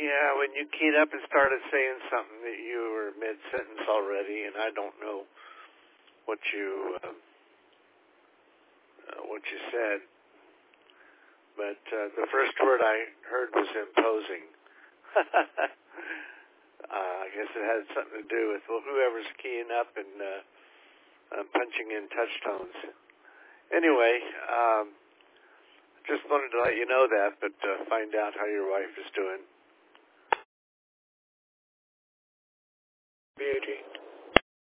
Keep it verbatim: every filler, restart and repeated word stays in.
Yeah, when you keyed up and started saying something that you were mid-sentence already, and I don't know what you uh, uh, what you said, but uh, the first word I heard was imposing. uh, I guess it had something to do with well, whoever's keying up and uh, uh, punching in touch tones. Anyway, um, just wanted to let you know that, but uh, find out how your wife is doing. Beauty.